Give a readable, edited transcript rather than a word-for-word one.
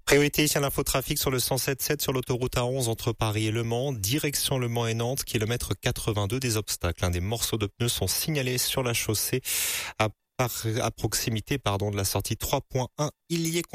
Priorité à l'infotrafic sur le 107.7 sur l'autoroute A11 entre Paris et Le Mans, direction Le Mans et Nantes, kilomètre 82 des obstacles. Des morceaux de pneus sont signalés sur la chaussée à proximité de la sortie 3.1 Illier.